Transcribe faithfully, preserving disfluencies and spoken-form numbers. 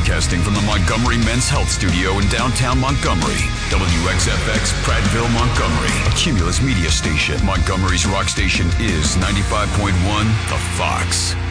Broadcasting from the Montgomery Men's Health Studio in downtown Montgomery. W X F X, Prattville, Montgomery. A Cumulus media station. Montgomery's rock station is ninety-five point one The Fox.